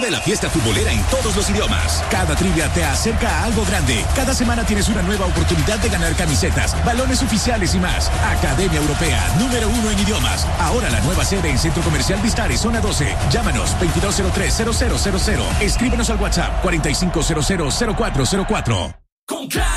Vive la fiesta futbolera en todos los idiomas. Cada trivia te acerca a algo grande. Cada semana tienes una nueva oportunidad de ganar camisetas, balones oficiales y más. Academia Europea, número 1 en idiomas. Ahora la nueva sede en Centro Comercial Vistares, Zona 12. Llámanos 2203-0000. Escríbenos al WhatsApp 4500-0404.